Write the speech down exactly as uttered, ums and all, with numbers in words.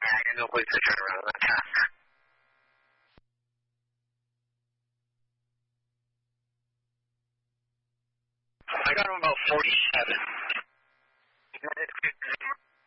I got no place to turn around. I'm fast. I got him about forty-seven.